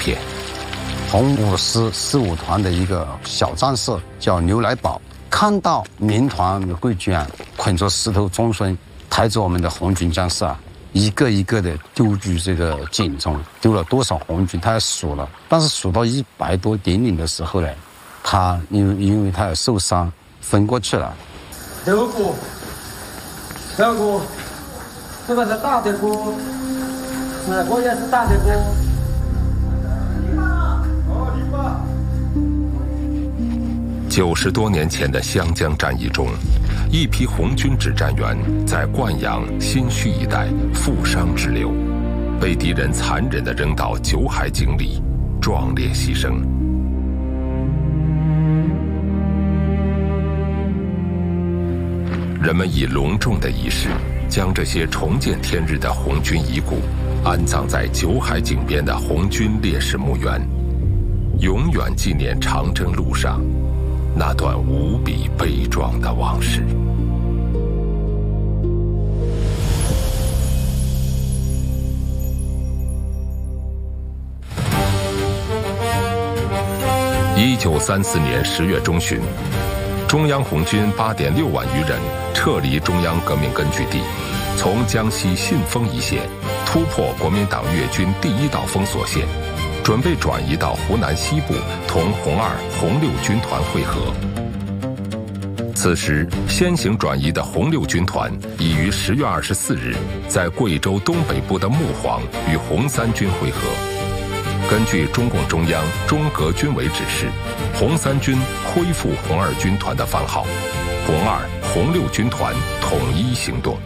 片。 红五师15团的一个小战士叫刘来宝，看到民团的贵军啊，捆着石头中绳，抬着我们的红军将士啊，一个一个的丢进这个井中，丢了多少红军他也数了，但是数到100多点零的时候呢，他因为他有受伤昏过去了。 刘姑，小姑，这个是大的姑，我也是大的姑。 90多年前的湘江战役中，一批红军指战员在灌阳、新圩一带负伤滞留，被敌人残忍地扔到九海井里，壮烈牺牲。人们以隆重的仪式，将这些重见天日的红军遗骨安葬在九海井边的红军烈士墓园，永远纪念长征路上那段无比悲壮的往事。1934年10月中旬，中央红军8.6万余人撤离中央革命根据地，从江西信丰一线突破国民党粤军第1道封锁线，准备转移到湖南西部同红2、红6军团会合。此时，先行转移的红6军团已于10月24日在贵州东北部的木黄与红3军会合。根据中共中央、中革军委指示，红3军恢复红2军团的番号，红2、红6军团统一行动。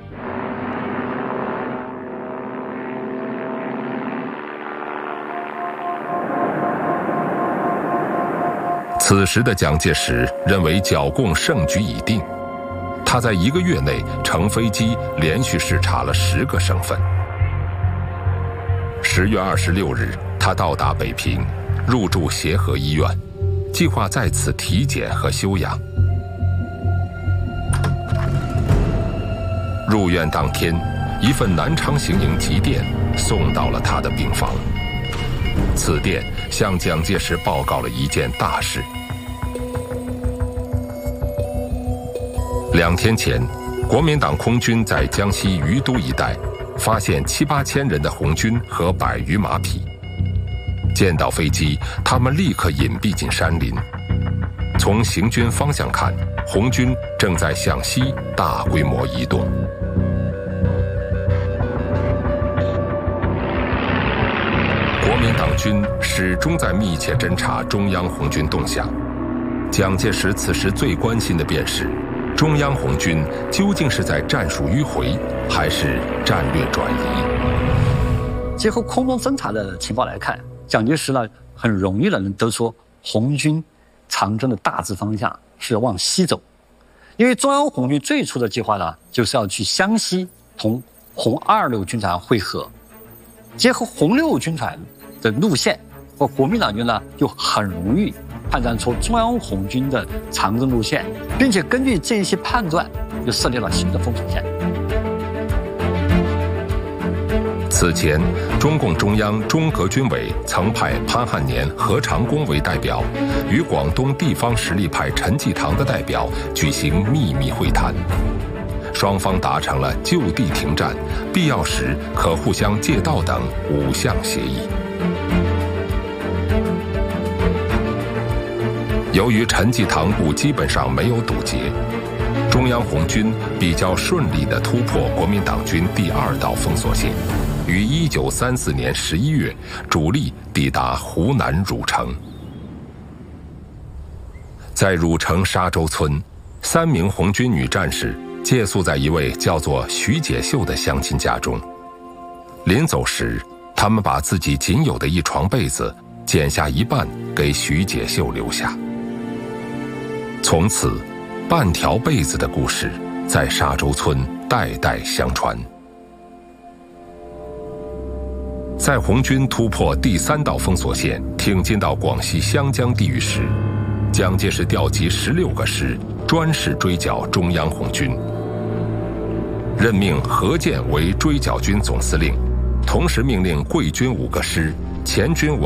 此时的蒋介石认为剿共胜局已定，他在1个月内乘飞机连续视察了10个省份。10月26日，他到达北平，入住协和医院，计划在此体检和休养。入院当天，一份南昌行营急电送到了他的病房。此电向蒋介石报告了一件大事。2天前，国民党空军在江西余都一带发现7、8千人的红军和100余马匹。见到飞机，他们立刻隐蔽进山林。从行军方向看，红军正在向西大规模移动。国民党军始终在密切侦察中央红军动向。蒋介石此时最关心的便是，中央红军究竟是在战术迂回，还是战略转移？ 结合空中侦察的情报来看，蒋介石呢很容易的能得出红军长征的大致方向是往西走，因为中央红军最初的计划呢就是要去湘西同红26军团会合，结合红6军团的路线，国民党军呢就很容易判断出中央红军的长征路线，并且根据这些判断，就设立了新的封锁线。 此前，中共中央、中革军委曾派潘汉年、何长工为代表，与广东地方实力派陈济棠的代表举行秘密会谈。双方达成了就地停战、必要时可互相借道等5项协议。由于陈济棠部基本上没有堵截，中央红军比较顺利地突破国民党军第2道封锁线，于1934年11月主力抵达湖南汝城。在汝城沙洲村，3名红军女战士借宿在一位叫做徐解秀的乡亲家中。临走时，他们把自己仅有的一床被子剪下一半给徐解秀留下。从此，半条被子的故事在沙洲村代代相传。在红军突破第3道封锁线，挺进到广西湘江地域时，蒋介石调集16个师，专事追剿中央红军，任命何键为追剿军总司令，同时命令桂军5个师、黔军